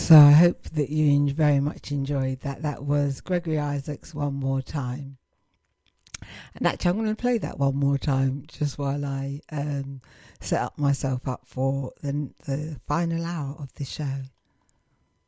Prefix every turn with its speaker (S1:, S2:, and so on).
S1: So I hope that you very much enjoyed that. That was Gregory Isaacs, One More Time. And actually, I'm going to play that one more time just while I set myself up for the final hour of the show.